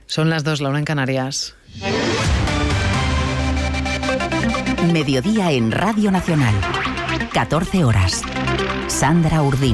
Son las 2, la 1 en Canarias. Mediodía en Radio Nacional. 14 horas. Sandra Urdín.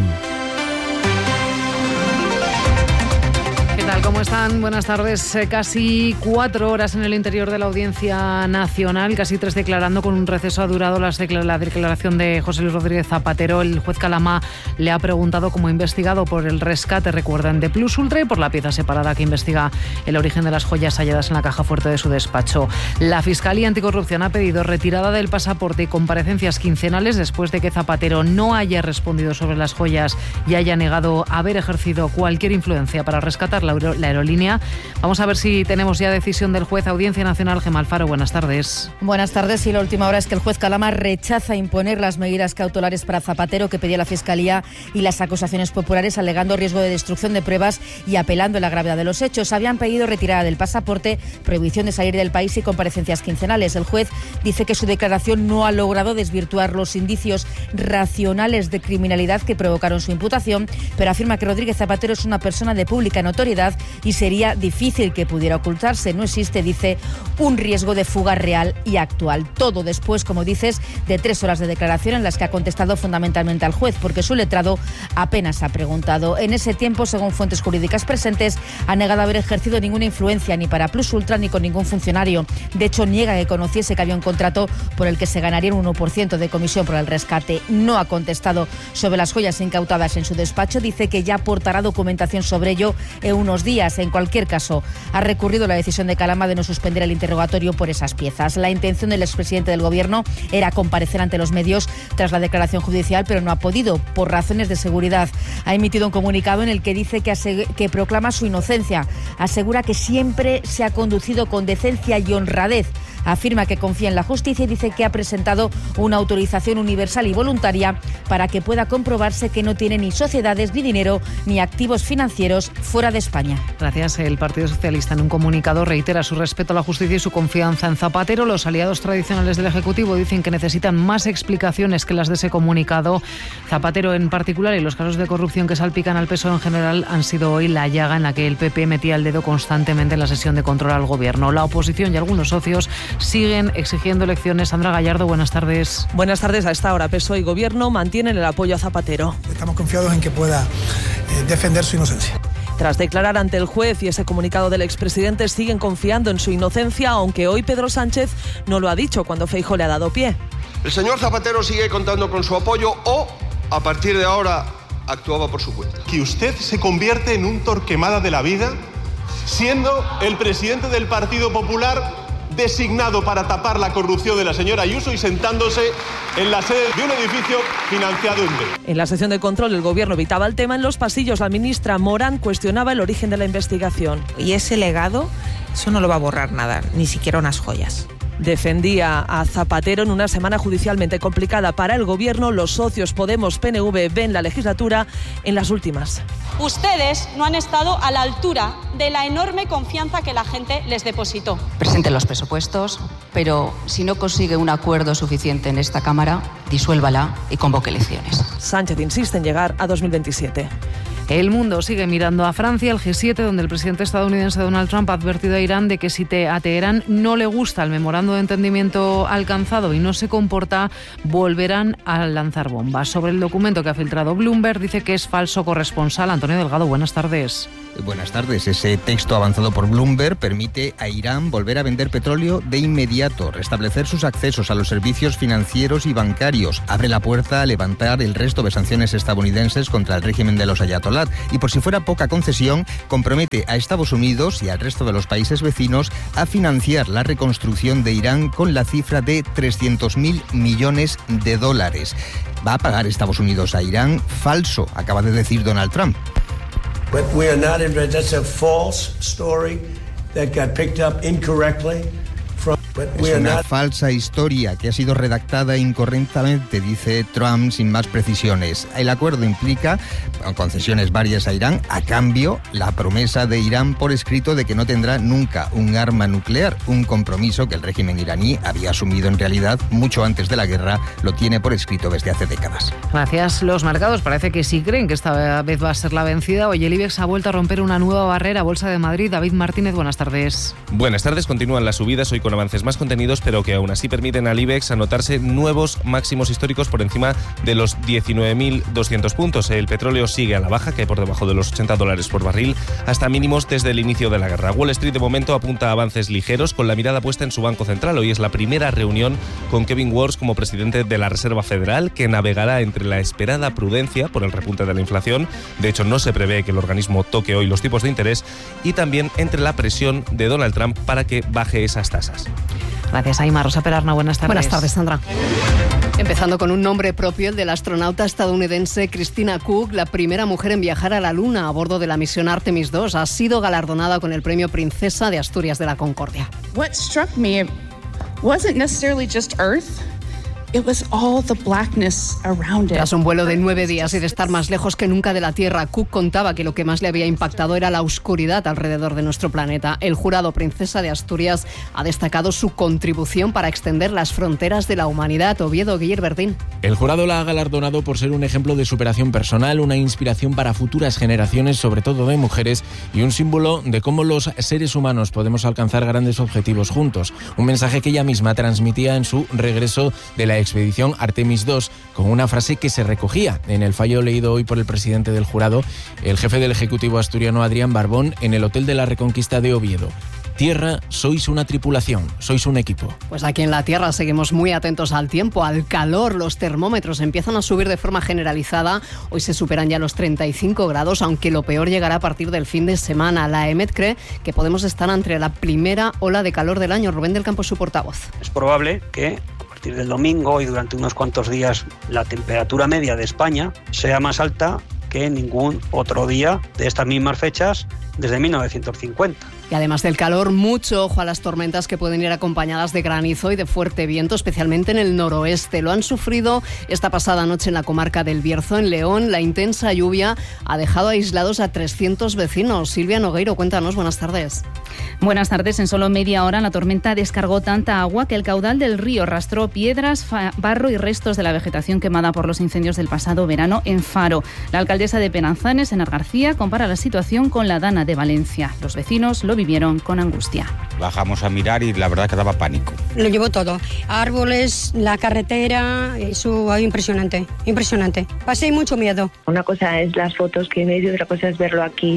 ¿Qué tal? ¿Cómo están? Buenas tardes. Casi 4 horas en el interior de la Audiencia Nacional, casi 3 declarando. Con un receso ha durado la declaración de José Luis Rodríguez Zapatero. El juez Calamá le ha preguntado como investigado por el rescate, recuerdan, de Plus Ultra y por la pieza separada que investiga el origen de las joyas halladas en la caja fuerte de su despacho. La Fiscalía Anticorrupción ha pedido retirada del pasaporte y comparecencias quincenales después de que Zapatero no haya respondido sobre las joyas y haya negado haber ejercido cualquier influencia para rescatar la aerolínea. Vamos a ver si tenemos ya decisión del juez. Audiencia Nacional. Gemma Alfaro, buenas tardes. Buenas tardes. Y la última hora es que el juez Calamá rechaza imponer las medidas cautelares para Zapatero que pedía la Fiscalía y las acusaciones populares, alegando riesgo de destrucción de pruebas y apelando a la gravedad de los hechos. Habían pedido retirada del pasaporte, prohibición de salir del país y comparecencias quincenales. El juez dice que su declaración no ha logrado desvirtuar los indicios racionales de criminalidad que provocaron su imputación, pero afirma que Rodríguez Zapatero es una persona de pública notoriedad y sería difícil que pudiera ocultarse. No existe, dice, un riesgo de fuga real y actual. Todo después, como dices, de 3 horas de declaración en las que ha contestado fundamentalmente al juez, porque su letrado apenas ha preguntado. En ese tiempo, según fuentes jurídicas presentes, ha negado haber ejercido ninguna influencia ni para Plus Ultra ni con ningún funcionario. De hecho, niega que conociese que había un contrato por el que se ganaría un 1% de comisión por el rescate. No ha contestado sobre las joyas incautadas en su despacho. Dice que ya aportará documentación sobre ello en unos días. En cualquier caso, ha recurrido la decisión de Calamá de no suspender el interrogatorio por esas piezas. La intención del expresidente del Gobierno era comparecer ante los medios tras la declaración judicial, pero no ha podido por razones de seguridad. Ha emitido un comunicado en el que dice que proclama su inocencia. Asegura que siempre se ha conducido con decencia y honradez. Afirma que confía en la justicia y dice que ha presentado una autorización universal y voluntaria para que pueda comprobarse que no tiene ni sociedades, ni dinero, ni activos financieros fuera de España. Gracias. El Partido Socialista en un comunicado reitera su respeto a la justicia y su confianza en Zapatero. Los aliados tradicionales del Ejecutivo dicen que necesitan más explicaciones que las de ese comunicado. Zapatero en particular y los casos de corrupción que salpican al PSOE en general han sido hoy la llaga en la que el PP metía el dedo constantemente en la sesión de control al Gobierno. La oposición y algunos socios siguen exigiendo elecciones. Sandra Gallardo, buenas tardes. Buenas tardes. A esta hora PSOE y Gobierno mantienen el apoyo a Zapatero. Estamos confiados en que pueda defender su inocencia. Tras declarar ante el juez y ese comunicado del expresidente, siguen confiando en su inocencia, aunque hoy Pedro Sánchez no lo ha dicho cuando Feijóo le ha dado pie. El señor Zapatero sigue contando con su apoyo o, a partir de ahora, actuaba por su cuenta. Que usted se convierte en un Torquemada de la vida, siendo el presidente del Partido Popular designado para tapar la corrupción de la señora Ayuso y sentándose en la sede de un edificio financiado en B. En la sesión de control, el Gobierno evitaba el tema. En los pasillos, la ministra Morán cuestionaba el origen de la investigación. Y ese legado, eso no lo va a borrar nada, ni siquiera unas joyas. Defendía a Zapatero en una semana judicialmente complicada para el Gobierno. Los socios Podemos-PNV ven la legislatura en las últimas. Ustedes no han estado a la altura de la enorme confianza que la gente les depositó. Presenten los presupuestos, pero si no consigue un acuerdo suficiente en esta Cámara, disuélvala y convoque elecciones. Sánchez insiste en llegar a 2027. El mundo sigue mirando a Francia, el G7, donde el presidente estadounidense Donald Trump ha advertido a Irán de que si a Teherán no le gusta el memorando de entendimiento alcanzado y no se comporta, volverán a lanzar bombas. Sobre el documento que ha filtrado Bloomberg, dice que es falso. Corresponsal Antonio Delgado, buenas tardes. Buenas tardes. Ese texto avanzado por Bloomberg permite a Irán volver a vender petróleo de inmediato, restablecer sus accesos a los servicios financieros y bancarios, abre la puerta a levantar el resto de sanciones estadounidenses contra el régimen de los ayatolát y, por si fuera poca concesión, compromete a Estados Unidos y al resto de los países vecinos a financiar la reconstrucción de Irán con la cifra de 300.000 millones de dólares. ¿Va a pagar Estados Unidos a Irán? Falso, acaba de decir Donald Trump. But we are not in. That's a false story that got picked up incorrectly from. Es una falsa historia que ha sido redactada incorrectamente, dice Trump sin más precisiones. El acuerdo implica concesiones varias a Irán, a cambio la promesa de Irán por escrito de que no tendrá nunca un arma nuclear, un compromiso que el régimen iraní había asumido en realidad mucho antes de la guerra, lo tiene por escrito desde hace décadas. Gracias. Los mercados parece que sí creen que esta vez va a ser la vencida. Hoy el IBEX ha vuelto a romper una nueva barrera. Bolsa de Madrid, David Martínez, buenas tardes. Buenas tardes, continúan las subidas hoy con avances más contenidos, pero que aún así permiten al IBEX anotarse nuevos máximos históricos por encima de los 19.200 puntos. El petróleo sigue a la baja, cae por debajo de los $80 por barril, hasta mínimos desde el inicio de la guerra. Wall Street de momento apunta a avances ligeros, con la mirada puesta en su Banco Central. Hoy es la primera reunión con Kevin Warsh como presidente de la Reserva Federal, que navegará entre la esperada prudencia por el repunte de la inflación. De hecho, no se prevé que el organismo toque hoy los tipos de interés, y también entre la presión de Donald Trump para que baje esas tasas. Gracias, Aima. Rosa Perarna, buenas tardes. Buenas tardes, Sandra. Empezando con un nombre propio, el de la astronauta estadounidense Christina Koch, la primera mujer en viajar a la Luna a bordo de la misión Artemis II, ha sido galardonada con el premio Princesa de Asturias de la Concordia. What struck me wasn't necessarily just Earth. It was all the blackness around it. Tras un vuelo de 9 días y de estar más lejos que nunca de la Tierra, Cook contaba que lo que más le había impactado era la oscuridad alrededor de nuestro planeta. El jurado Princesa de Asturias ha destacado su contribución para extender las fronteras de la humanidad. Oviedo, Guillerbertín. El jurado la ha galardonado por ser un ejemplo de superación personal, una inspiración para futuras generaciones, sobre todo de mujeres, y un símbolo de cómo los seres humanos podemos alcanzar grandes objetivos juntos. Un mensaje que ella misma transmitía en su regreso de la expedición Artemis II, con una frase que se recogía en el fallo leído hoy por el presidente del jurado, el jefe del Ejecutivo asturiano Adrián Barbón, en el Hotel de la Reconquista de Oviedo. Tierra, sois una tripulación, sois un equipo. Pues aquí en la Tierra seguimos muy atentos al tiempo, al calor. Los termómetros empiezan a subir de forma generalizada. Hoy se superan ya los 35 grados, aunque lo peor llegará a partir del fin de semana. La EMET cree que podemos estar ante la primera ola de calor del año. Rubén del Campo es su portavoz. Es probable que a partir del domingo y durante unos cuantos días la temperatura media de España sea más alta que ningún otro día de estas mismas fechas desde 1950. Y además del calor, mucho ojo a las tormentas que pueden ir acompañadas de granizo y de fuerte viento, especialmente en el noroeste. Lo han sufrido esta pasada noche en la comarca del Bierzo, en León. La intensa lluvia ha dejado aislados a 300 vecinos. Silvia Nogueiro, cuéntanos, buenas tardes. Buenas tardes. En solo media hora la tormenta descargó tanta agua que el caudal del río arrastró piedras, barro y restos de la vegetación quemada por los incendios del pasado verano en Faro. La alcaldesa de Penanzanes, Enar García, compara la situación con la Dana de Valencia. Los vecinos lo vivieron con angustia. Bajamos a mirar y la verdad que daba pánico. Lo llevó todo. Árboles, la carretera, eso impresionante, impresionante. Pasé mucho miedo. Una cosa es las fotos que ves y otra cosa es verlo aquí.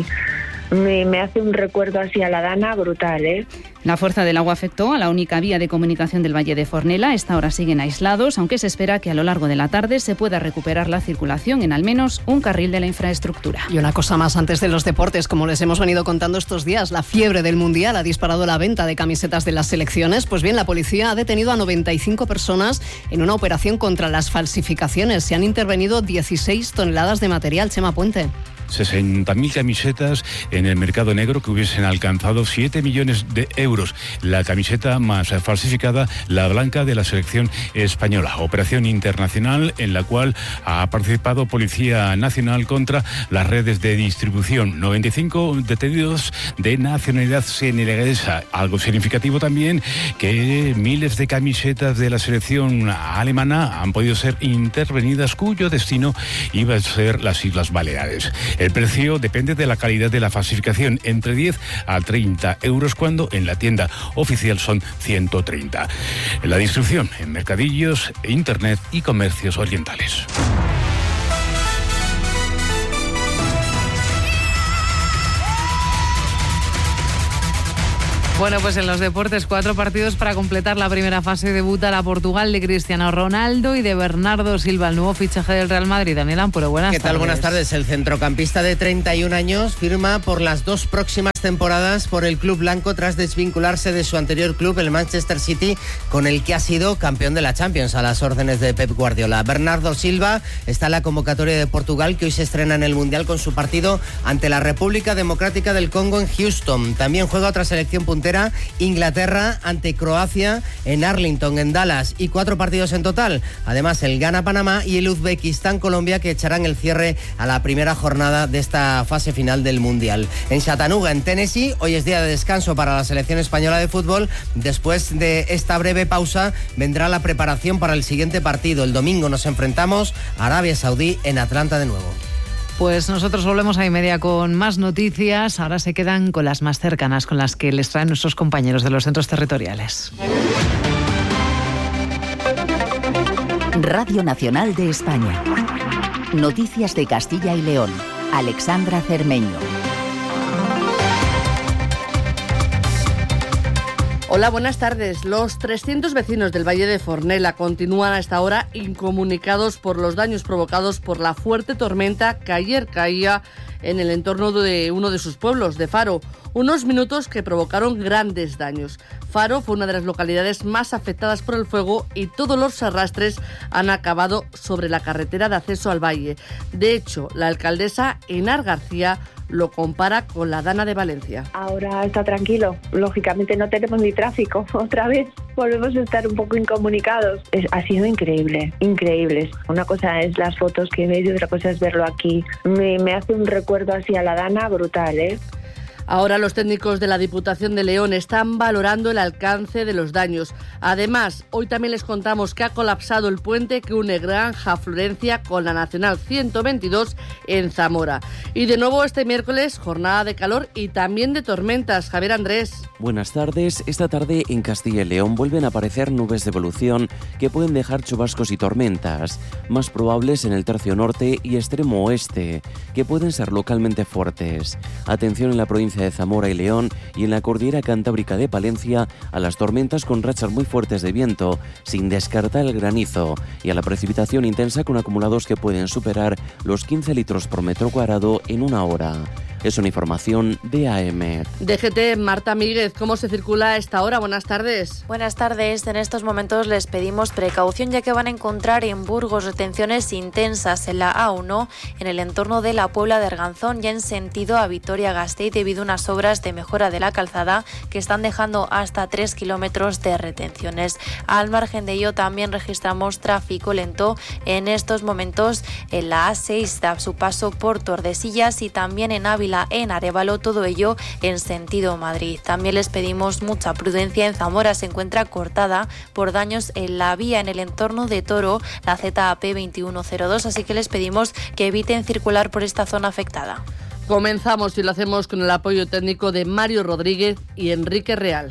Me hace un recuerdo así a la Dana brutal, ¿eh? La fuerza del agua afectó a la única vía de comunicación del Valle de Fornela. Esta hora siguen aislados, aunque se espera que a lo largo de la tarde se pueda recuperar la circulación en al menos un carril de la infraestructura. Y una cosa más antes de los deportes, como les hemos venido contando estos días, la fiebre del Mundial ha disparado la venta de camisetas de las selecciones. Pues bien, la policía ha detenido a 95 personas en una operación contra las falsificaciones. Se han intervenido 16 toneladas de material. Chema Puente. 60.000 camisetas en el mercado negro que hubiesen alcanzado 7 millones de euros. La camiseta más falsificada, la blanca de la selección española. Operación internacional en la cual ha participado Policía Nacional contra las redes de distribución. 95 detenidos de nacionalidad senegalesa. Algo significativo también que miles de camisetas de la selección alemana han podido ser intervenidas, cuyo destino iba a ser las Islas Baleares. El precio depende de la calidad de la falsificación, entre 10 a 30 euros, cuando en la tienda oficial son 130. La distribución en mercadillos, internet y comercios orientales. Bueno, pues en los deportes, 4 partidos para completar la primera fase. Debuta la Portugal de Cristiano Ronaldo y de Bernardo Silva, el nuevo fichaje del Real Madrid. Daniel Ampuro, buenas tardes. ¿Qué tal? Buenas tardes. El centrocampista de 31 años firma por las 2 próximas temporadas por el club blanco tras desvincularse de su anterior club, el Manchester City, con el que ha sido campeón de la Champions a las órdenes de Pep Guardiola. Bernardo Silva está en la convocatoria de Portugal, que hoy se estrena en el Mundial con su partido ante la República Democrática del Congo en Houston. También juega otra selección puntera carretera, Inglaterra ante Croacia en Arlington, en Dallas, y 4 partidos en total. Además, el Ghana-Panamá y el Uzbekistán-Colombia, que echarán el cierre a la primera jornada de esta fase final del Mundial. En Chattanooga, en Tennessee, hoy es día de descanso para la selección española de fútbol. Después de esta breve pausa vendrá la preparación para el siguiente partido. El domingo nos enfrentamos a Arabia Saudí en Atlanta de nuevo. Pues nosotros volvemos a 1:30 con más noticias. Ahora se quedan con las más cercanas, con las que les traen nuestros compañeros de los centros territoriales. Radio Nacional de España. Noticias de Castilla y León. Alexandra Cermeño. Hola, buenas tardes. Los 300 vecinos del Valle de Fornela continúan a esta hora incomunicados por los daños provocados por la fuerte tormenta que ayer caía en el entorno de uno de sus pueblos, de Faro. Unos minutos que provocaron grandes daños. Faro fue una de las localidades más afectadas por el fuego y todos los arrastres han acabado sobre la carretera de acceso al valle. De hecho, la alcaldesa Enar García lo compara con la Dana de Valencia. Ahora está tranquilo. Lógicamente no tenemos ni tráfico. Otra vez volvemos a estar un poco incomunicados. Ha sido increíble, increíble. Una cosa es las fotos que ves y otra cosa es verlo aquí. Me hace un recuerdo así a la Dana brutal, ¿eh? Ahora los técnicos de la Diputación de León están valorando el alcance de los daños. Además, hoy también les contamos que ha colapsado el puente que une Granja Florencia con la Nacional 122 en Zamora. Y de nuevo este miércoles, jornada de calor y también de tormentas. Javier Andrés. Buenas tardes. Esta tarde en Castilla y León vuelven a aparecer nubes de evolución que pueden dejar chubascos y tormentas, más probables en el tercio norte y extremo oeste, que pueden ser localmente fuertes. Atención en la provincia de Zamora y León y en la cordillera cantábrica de Palencia a las tormentas con rachas muy fuertes de viento, sin descartar el granizo, y a la precipitación intensa con acumulados que pueden superar los 15 litros por metro cuadrado en una hora. Es una información de AEMET. DGT, Marta Míguez, ¿cómo se circula a esta hora? Buenas tardes. Buenas tardes. En estos momentos les pedimos precaución ya que van a encontrar en Burgos retenciones intensas en la A1 en el entorno de la Puebla de Arganzón y en sentido a Vitoria-Gasteiz debido a unas obras de mejora de la calzada que están dejando hasta 3 kilómetros de retenciones. Al margen de ello también registramos tráfico lento en estos momentos en la A6 a su paso por Tordesillas y también en Ávila, en Arévalo, todo ello en sentido Madrid. También les pedimos mucha prudencia. En Zamora se encuentra cortada por daños en la vía en el entorno de Toro, la ZAP 2102, así que les pedimos que eviten circular por esta zona afectada. Comenzamos y lo hacemos con el apoyo técnico de Mario Rodríguez y Enrique Real.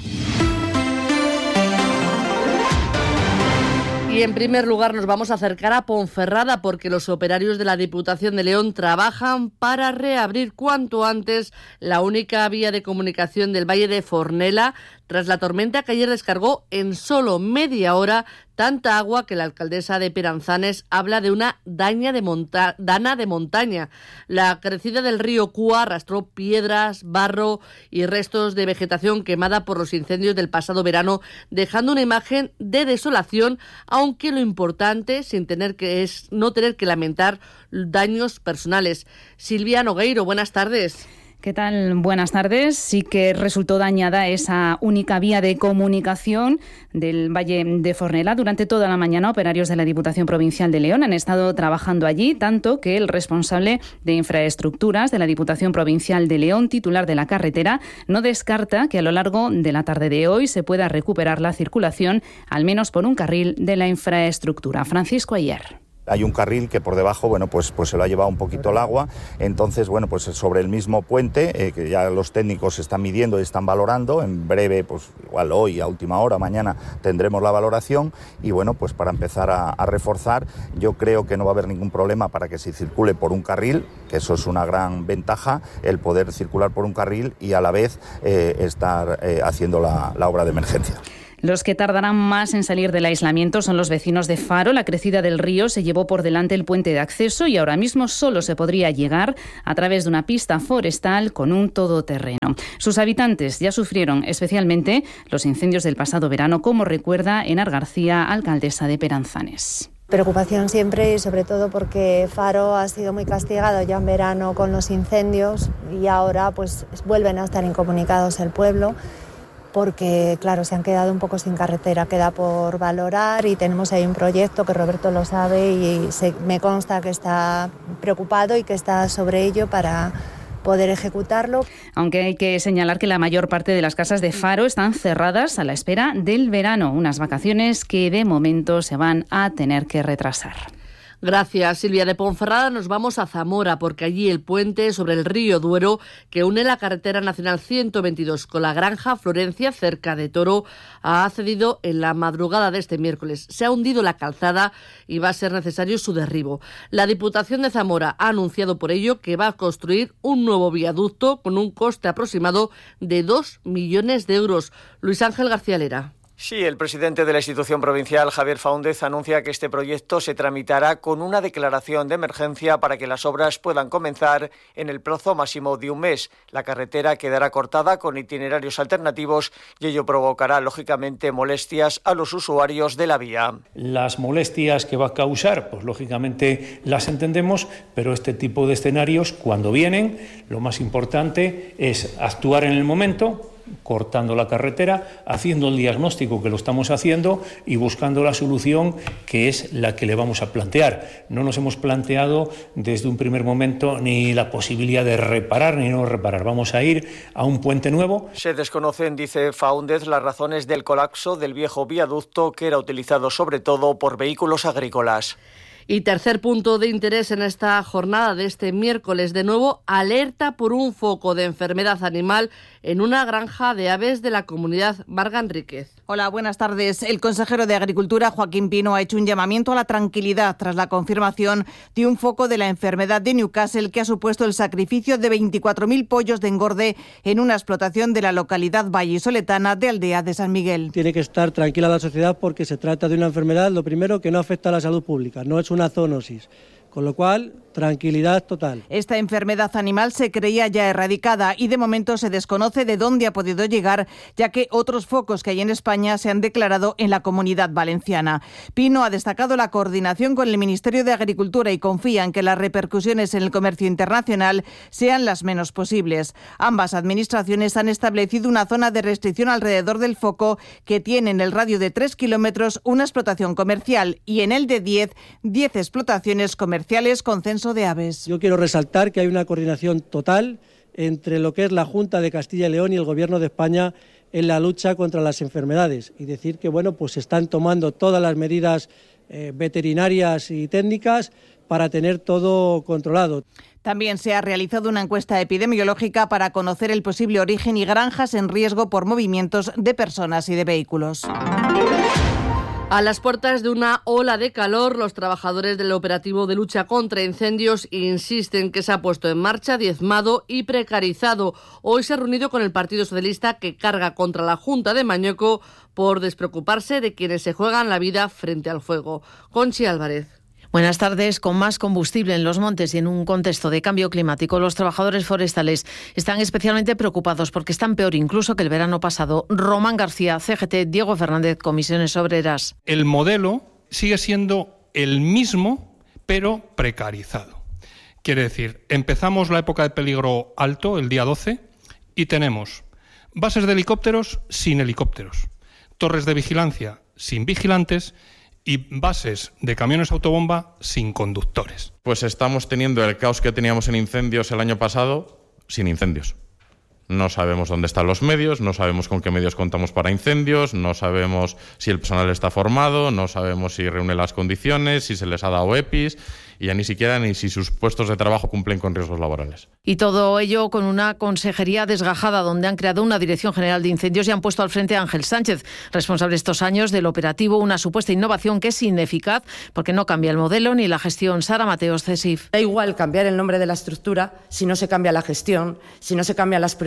Y en primer lugar nos vamos a acercar a Ponferrada porque los operarios de la Diputación de León trabajan para reabrir cuanto antes la única vía de comunicación del Valle de Fornela tras la tormenta que ayer descargó en solo media hora tanta agua que la alcaldesa de Peranzanes habla de una dana de montaña. La crecida del río Cúa arrastró piedras, barro y restos de vegetación quemada por los incendios del pasado verano, dejando una imagen de desolación, aunque lo importante es no tener que lamentar daños personales. Silvia Nogueiro, buenas tardes. ¿Qué tal? Buenas tardes. Sí que resultó dañada esa única vía de comunicación del Valle de Fornela. Durante toda la mañana, operarios de la Diputación Provincial de León han estado trabajando allí, tanto que el responsable de infraestructuras de la Diputación Provincial de León, titular de la carretera, no descarta que a lo largo de la tarde de hoy se pueda recuperar la circulación, al menos por un carril de la infraestructura. Francisco Ayer. Hay un carril que por debajo, pues se lo ha llevado un poquito el agua, entonces, pues sobre el mismo puente, que ya los técnicos están midiendo y están valorando, en breve, pues igual hoy, a última hora, mañana, tendremos la valoración y, pues para empezar a reforzar, yo creo que no va a haber ningún problema para que se circule por un carril, que eso es una gran ventaja, el poder circular por un carril y a la vez estar haciendo la obra de emergencia. Los que tardarán más en salir del aislamiento son los vecinos de Faro. La crecida del río se llevó por delante el puente de acceso y ahora mismo solo se podría llegar a través de una pista forestal con un todoterreno. Sus habitantes ya sufrieron especialmente los incendios del pasado verano, como recuerda Enar García, alcaldesa de Peranzanes. Preocupación siempre y sobre todo porque Faro ha sido muy castigado ya en verano con los incendios y ahora pues vuelven a estar incomunicados el pueblo porque claro, se han quedado un poco sin carretera, queda por valorar y tenemos ahí un proyecto que Roberto lo sabe y me consta que está preocupado y que está sobre ello para poder ejecutarlo. Aunque hay que señalar que la mayor parte de las casas de Faro están cerradas a la espera del verano, unas vacaciones que de momento se van a tener que retrasar. Gracias, Silvia. De Ponferrada nos vamos a Zamora, porque allí el puente sobre el río Duero, que une la carretera nacional 122 con la Granja Florencia, cerca de Toro, ha cedido en la madrugada de este miércoles. Se ha hundido la calzada y va a ser necesario su derribo. La Diputación de Zamora ha anunciado por ello que va a construir un nuevo viaducto con un coste aproximado de 2 millones de euros. Luis Ángel García Lera. Sí, el presidente de la institución provincial, Javier Faúndez, anuncia que este proyecto se tramitará con una declaración de emergencia para que las obras puedan comenzar en el plazo máximo de un mes. La carretera quedará cortada con itinerarios alternativos y ello provocará, lógicamente, molestias a los usuarios de la vía. Las molestias que va a causar, pues lógicamente las entendemos, pero este tipo de escenarios, cuando vienen, lo más importante es actuar en el momento, cortando la carretera, haciendo el diagnóstico que lo estamos haciendo y buscando la solución que es la que le vamos a plantear. No nos hemos planteado desde un primer momento ni la posibilidad de reparar ni no reparar. Vamos a ir a un puente nuevo. Se desconocen, dice Faúndez, las razones del colapso del viejo viaducto que era utilizado sobre todo por vehículos agrícolas. Y tercer punto de interés en esta jornada de este miércoles, de nuevo, alerta por un foco de enfermedad animal en una granja de aves de la comunidad Marga Enríquez. Hola, buenas tardes. El consejero de Agricultura, Joaquín Pino, ha hecho un llamamiento a la tranquilidad tras la confirmación de un foco de la enfermedad de Newcastle que ha supuesto el sacrificio de 24.000 pollos de engorde en una explotación de la localidad vallisoletana de Aldea de San Miguel. Tiene que estar tranquila la sociedad porque se trata de una enfermedad, lo primero, que no afecta a la salud pública, no es una zoonosis. Con lo cual, tranquilidad total. Esta enfermedad animal se creía ya erradicada y de momento se desconoce de dónde ha podido llegar, ya que otros focos que hay en España se han declarado en la Comunidad Valenciana. Pino ha destacado la coordinación con el Ministerio de Agricultura y confía en que las repercusiones en el comercio internacional sean las menos posibles. Ambas administraciones han establecido una zona de restricción alrededor del foco que tiene en el radio de 3 kilómetros una explotación comercial y en el de 10 explotaciones comerciales con censo de aves. Yo quiero resaltar que hay una coordinación total entre lo que es la Junta de Castilla y León y el Gobierno de España en la lucha contra las enfermedades y decir que pues se están tomando todas las medidas veterinarias y técnicas para tener todo controlado. También se ha realizado una encuesta epidemiológica para conocer el posible origen y granjas en riesgo por movimientos de personas y de vehículos. A las puertas de una ola de calor, los trabajadores del operativo de lucha contra incendios insisten que se ha puesto en marcha diezmado y precarizado. Hoy se ha reunido con el Partido Socialista, que carga contra la Junta de Mañueco por despreocuparse de quienes se juegan la vida frente al fuego. Conchi Álvarez. Buenas tardes. Con más combustible en los montes y en un contexto de cambio climático, los trabajadores forestales están especialmente preocupados porque están peor incluso que el verano pasado. Román García, CGT, Diego Fernández, Comisiones Obreras. El modelo sigue siendo el mismo, pero precarizado. Quiere decir, empezamos la época de peligro alto, el día 12, y tenemos bases de helicópteros sin helicópteros, torres de vigilancia sin vigilantes y bases de camiones autobomba sin conductores. Pues estamos teniendo el caos que teníamos en incendios el año pasado sin incendios. No sabemos dónde están los medios, no sabemos con qué medios contamos para incendios, no sabemos si el personal está formado, no sabemos si reúne las condiciones, si se les ha dado EPIs y ya ni siquiera ni si sus puestos de trabajo cumplen con riesgos laborales. Y todo ello con una consejería desgajada donde han creado una Dirección General de Incendios y han puesto al frente a Ángel Sánchez, responsable estos años del operativo, una supuesta innovación que es ineficaz porque no cambia el modelo ni la gestión. Sara Mateos, CESIF. Da igual cambiar el nombre de la estructura si no se cambia la gestión, si no se cambian las prioridades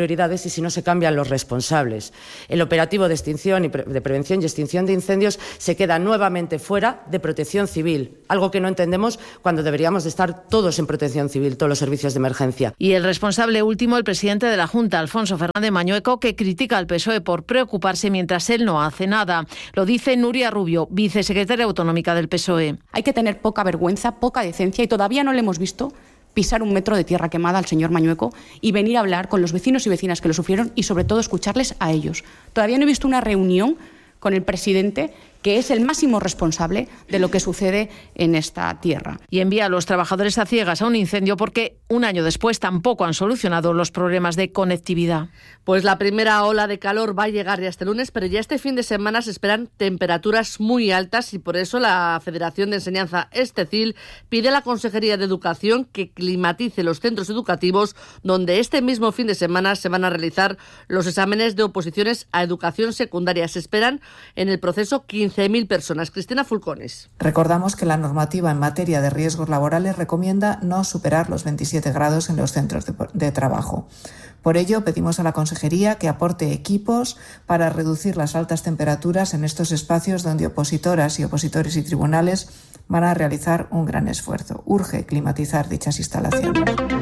prioridades y si no se cambian los responsables. El operativo de extinción y de prevención y extinción de incendios se queda nuevamente fuera de Protección Civil, algo que no entendemos cuando deberíamos de estar todos en Protección Civil, todos los servicios de emergencia. Y el responsable último, el presidente de la Junta, Alfonso Fernández Mañueco, que critica al PSOE por preocuparse mientras él no hace nada. Lo dice Nuria Rubio, vicesecretaria autonómica del PSOE. Hay que tener poca vergüenza, poca decencia, y todavía no le hemos visto pisar un metro de tierra quemada al señor Mañueco y venir a hablar con los vecinos y vecinas que lo sufrieron y sobre todo escucharles a ellos. Todavía no he visto una reunión con el presidente, que es el máximo responsable de lo que sucede en esta tierra. Y envía a los trabajadores a ciegas a un incendio porque un año después tampoco han solucionado los problemas de conectividad. Pues la primera ola de calor va a llegar ya este lunes, pero ya este fin de semana se esperan temperaturas muy altas y por eso la Federación de Enseñanza Estecil pide a la Consejería de Educación que climatice los centros educativos donde este mismo fin de semana se van a realizar los exámenes de oposiciones a educación secundaria. Se esperan en el proceso 15.000 personas. Cristina Fulcones. Recordamos que la normativa en materia de riesgos laborales recomienda no superar los 27 grados en los centros de trabajo. Por ello, pedimos a la Consejería que aporte equipos para reducir las altas temperaturas en estos espacios donde opositoras y opositores y tribunales van a realizar un gran esfuerzo. Urge climatizar dichas instalaciones.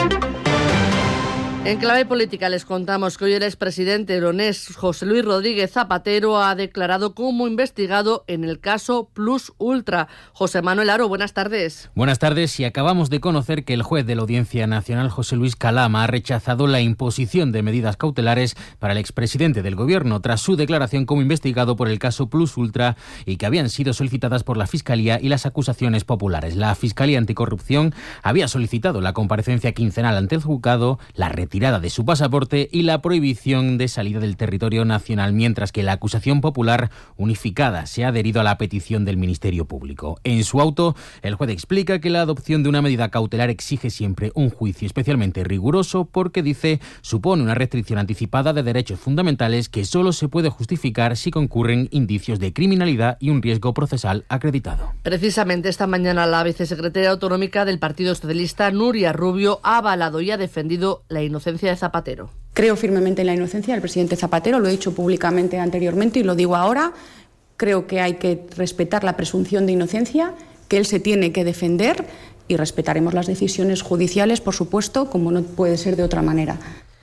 En clave política les contamos que hoy el expresidente leonés José Luis Rodríguez Zapatero ha declarado como investigado en el caso Plus Ultra. José Manuel Aro, buenas tardes. Buenas tardes, y acabamos de conocer que el juez de la Audiencia Nacional, José Luis Calama, ha rechazado la imposición de medidas cautelares para el expresidente del Gobierno tras su declaración como investigado por el caso Plus Ultra y que habían sido solicitadas por la Fiscalía y las acusaciones populares. La Fiscalía Anticorrupción había solicitado la comparecencia quincenal ante el juzgado, la retirada de su pasaporte y la prohibición de salida del territorio nacional, mientras que la acusación popular unificada se ha adherido a la petición del Ministerio Público. En su auto, el juez explica que la adopción de una medida cautelar exige siempre un juicio especialmente riguroso porque, dice, supone una restricción anticipada de derechos fundamentales que solo se puede justificar si concurren indicios de criminalidad y un riesgo procesal acreditado. Precisamente esta mañana la vicesecretaria autonómica del Partido Socialista, Nuria Rubio, ha avalado y ha defendido la inocencia de Zapatero. Creo firmemente en la inocencia del presidente Zapatero, lo he dicho públicamente anteriormente y lo digo ahora. Creo que hay que respetar la presunción de inocencia, que él se tiene que defender y respetaremos las decisiones judiciales, por supuesto, como no puede ser de otra manera.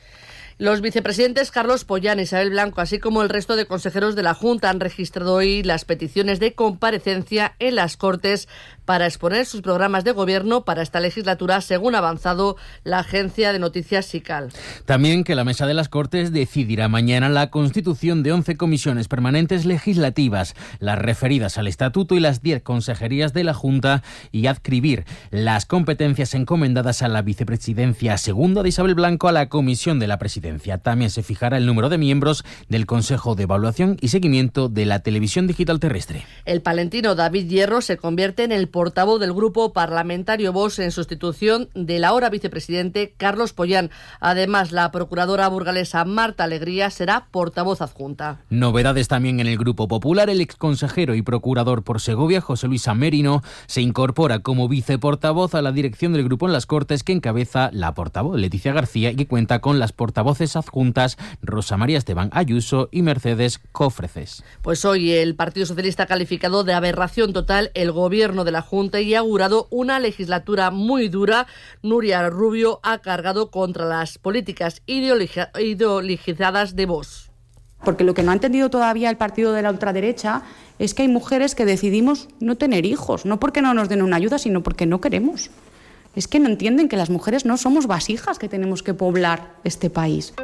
Los vicepresidentes Carlos Pollán y Isabel Blanco, así como el resto de consejeros de la Junta, han registrado hoy las peticiones de comparecencia en las Cortes para exponer sus programas de gobierno para esta legislatura, según ha avanzado la agencia de noticias SICAL. También que la Mesa de las Cortes decidirá mañana la constitución de 11 comisiones permanentes legislativas, las referidas al Estatuto y las 10 consejerías de la Junta, y adscribir las competencias encomendadas a la vicepresidencia segunda de Isabel Blanco a la Comisión de la Presidencia. También se fijará el número de miembros del Consejo de Evaluación y Seguimiento de la Televisión Digital Terrestre. El palentino David Hierro se convierte en el portavoz del grupo parlamentario Vox en sustitución del ahora vicepresidente Carlos Pollán. Además, la procuradora burgalesa Marta Alegría será portavoz adjunta. Novedades también en el Grupo Popular. El exconsejero y procurador por Segovia, José Luis Amérino, se incorpora como viceportavoz a la dirección del grupo en las Cortes, que encabeza la portavoz Leticia García y que cuenta con las portavoces adjuntas Rosa María Esteban Ayuso y Mercedes Cofreces. Pues hoy el Partido Socialista ha calificado de aberración total el gobierno de la Junta y ha augurado una legislatura muy dura. Nuria Rubio ha cargado contra las políticas ideologizadas de Vox. Porque lo que no ha entendido todavía el partido de la ultraderecha es que hay mujeres que decidimos no tener hijos, no porque no nos den una ayuda, sino porque no queremos. Es que no entienden que las mujeres no somos vasijas que tenemos que poblar este país.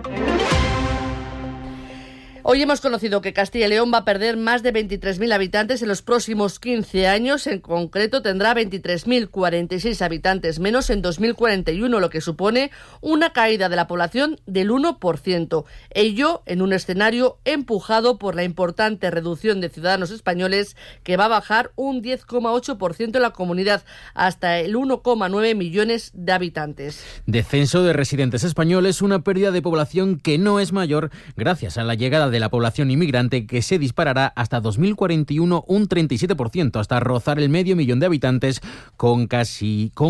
Hoy hemos conocido que Castilla y León va a perder más de 23.000 habitantes en los próximos 15 años. En concreto, tendrá 23.046 habitantes menos en 2041, lo que supone una caída de la población del 1%. Ello en un escenario empujado por la importante reducción de ciudadanos españoles, que va a bajar un 10,8% en la comunidad hasta el 1,9 millones de habitantes. Descenso de residentes españoles, una pérdida de población que no es mayor gracias a la llegada de la población inmigrante, que se disparará hasta 2041 un 37%, hasta rozar el 500.000 de habitantes con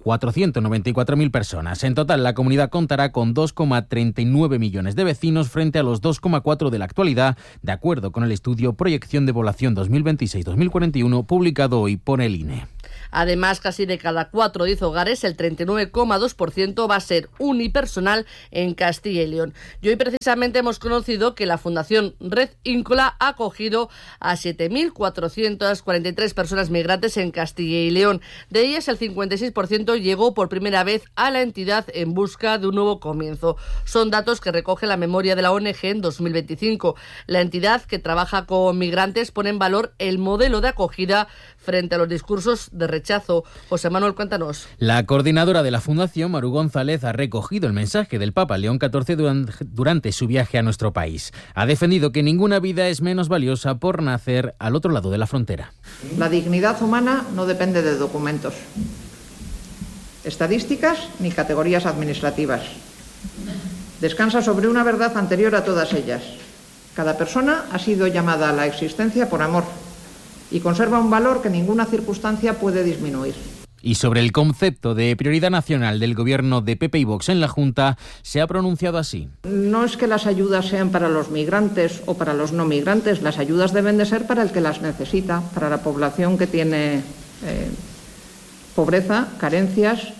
494.000 personas. En total, la comunidad contará con 2,39 millones de vecinos frente a los 2,4 de la actualidad, de acuerdo con el estudio Proyección de Población 2026-2041 publicado hoy por el INE. Además, casi de cada 4 hogares, el 39,2% va a ser unipersonal en Castilla y León. Y hoy precisamente hemos conocido que la Fundación Red Íncola ha acogido a 7.443 personas migrantes en Castilla y León. De ellas, el 56% llegó por primera vez a la entidad en busca de un nuevo comienzo. Son datos que recoge la memoria de la ONG en 2025. La entidad, que trabaja con migrantes, pone en valor el modelo de acogida frente a los discursos de rechazo. José Manuel, cuéntanos. La coordinadora de la Fundación, Maru González, ha recogido el mensaje del Papa León XIV durante su viaje a nuestro país. Ha defendido que ninguna vida es menos valiosa por nacer al otro lado de la frontera. La dignidad humana no depende de documentos, estadísticas ni categorías administrativas. Descansa sobre una verdad anterior a todas ellas. Cada persona ha sido llamada a la existencia por amor y conserva un valor que ninguna circunstancia puede disminuir. Y sobre el concepto de prioridad nacional del gobierno de PP y Vox en la Junta, se ha pronunciado así. No es que las ayudas sean para los migrantes o para los no migrantes, las ayudas deben de ser para el que las necesita, para la población que tiene pobreza, carencias.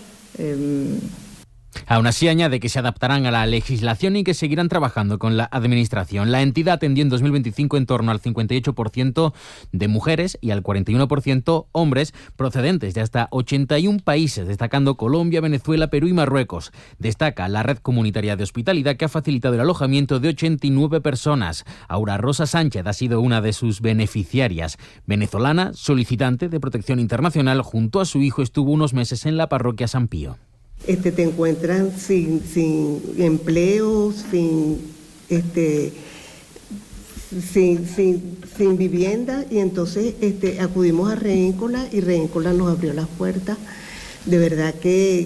Aún así, añade que se adaptarán a la legislación y que seguirán trabajando con la Administración. La entidad atendió en 2025 en torno al 58% de mujeres y al 41% hombres procedentes de hasta 81 países, destacando Colombia, Venezuela, Perú y Marruecos. Destaca la red comunitaria de hospitalidad, que ha facilitado el alojamiento de 89 personas. Aura Rosa Sánchez ha sido una de sus beneficiarias. Venezolana, solicitante de protección internacional, junto a su hijo estuvo unos meses en la parroquia San Pío. Te encuentran sin empleo, sin vivienda, y entonces acudimos a Reíncola y Reíncola nos abrió las puertas. De verdad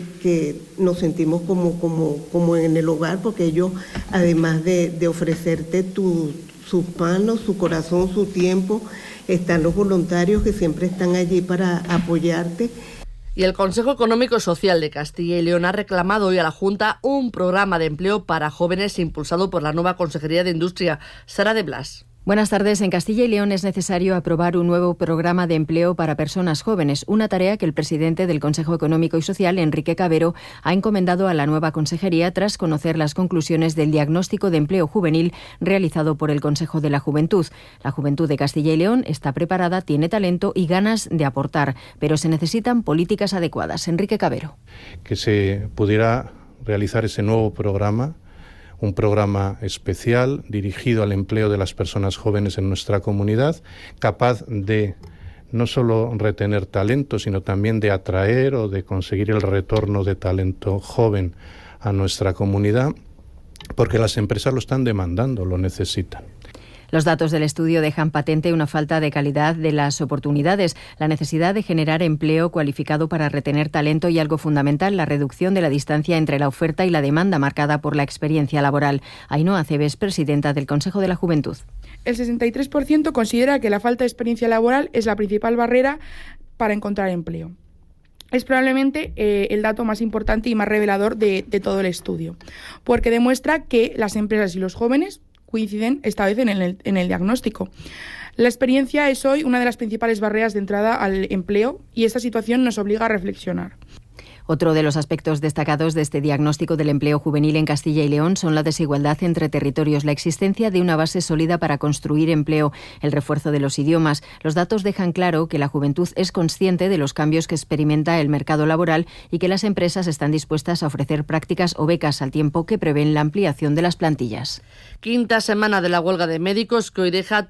que nos sentimos como en el hogar, porque ellos, además de ofrecerte sus manos, su corazón, su tiempo, están los voluntarios que siempre están allí para apoyarte. Y el Consejo Económico y Social de Castilla y León ha reclamado hoy a la Junta un programa de empleo para jóvenes impulsado por la nueva Consejería de Industria. Sara de Blas. Buenas tardes. En Castilla y León es necesario aprobar un nuevo programa de empleo para personas jóvenes, una tarea que el presidente del Consejo Económico y Social, Enrique Cabero, ha encomendado a la nueva consejería tras conocer las conclusiones del diagnóstico de empleo juvenil realizado por el Consejo de la Juventud. La juventud de Castilla y León está preparada, tiene talento y ganas de aportar, pero se necesitan políticas adecuadas. Enrique Cabero. Que se pudiera realizar ese nuevo programa, un programa especial dirigido al empleo de las personas jóvenes en nuestra comunidad, capaz de no solo retener talento, sino también de atraer o de conseguir el retorno de talento joven a nuestra comunidad, porque las empresas lo están demandando, lo necesitan. Los datos del estudio dejan patente una falta de calidad de las oportunidades, la necesidad de generar empleo cualificado para retener talento y, algo fundamental, la reducción de la distancia entre la oferta y la demanda marcada por la experiencia laboral. Ainhoa Cebes, presidenta del Consejo de la Juventud. El 63% considera que la falta de experiencia laboral es la principal barrera para encontrar empleo. Es probablemente el dato más importante y más revelador de todo el estudio, porque demuestra que las empresas y los jóvenes coinciden esta vez en el diagnóstico. La experiencia es hoy una de las principales barreras de entrada al empleo y esta situación nos obliga a reflexionar. Otro de los aspectos destacados de este diagnóstico del empleo juvenil en Castilla y León son la desigualdad entre territorios, la existencia de una base sólida para construir empleo, el refuerzo de los idiomas. Los datos dejan claro que la juventud es consciente de los cambios que experimenta el mercado laboral y que las empresas están dispuestas a ofrecer prácticas o becas al tiempo que prevén la ampliación de las plantillas. Quinta semana de la huelga de médicos, que hoy deja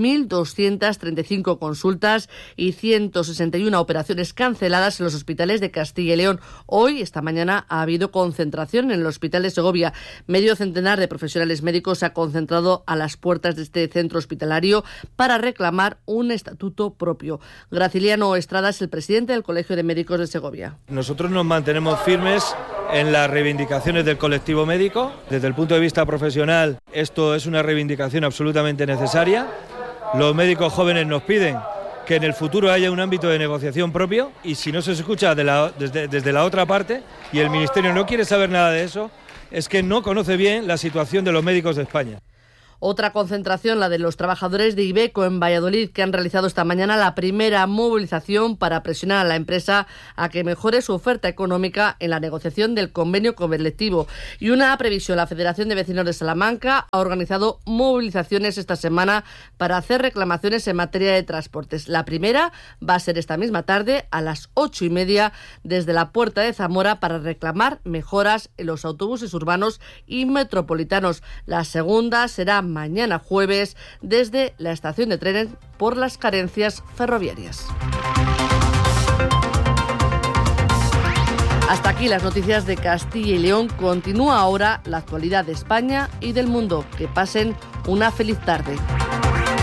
3.235 consultas y 161 operaciones canceladas en los hospitales de Castilla y León. Hoy, esta mañana, ha habido concentración en el Hospital de Segovia. Medio centenar de profesionales médicos se ha concentrado a las puertas de este centro hospitalario para reclamar un estatuto propio. Graciliano Estrada es el presidente del Colegio de Médicos de Segovia. Nosotros nos mantenemos firmes en las reivindicaciones del colectivo médico. Desde el punto de vista profesional, esto es una reivindicación absolutamente necesaria. Los médicos jóvenes nos piden que en el futuro haya un ámbito de negociación propio, y si no se escucha desde la otra parte y el Ministerio no quiere saber nada de eso, es que no conoce bien la situación de los médicos de España. Otra concentración, la de los trabajadores de Iveco en Valladolid, que han realizado esta mañana la primera movilización para presionar a la empresa a que mejore su oferta económica en la negociación del convenio colectivo. Y una previsión, la Federación de Vecinos de Salamanca ha organizado movilizaciones esta semana para hacer reclamaciones en materia de transportes. La primera va a ser esta misma tarde a las 8:30 desde la Puerta de Zamora para reclamar mejoras en los autobuses urbanos y metropolitanos. La segunda será mañana jueves desde la estación de trenes por las carencias ferroviarias. Hasta aquí las noticias de Castilla y León. Continúa ahora la actualidad de España y del mundo. Que pasen una feliz tarde.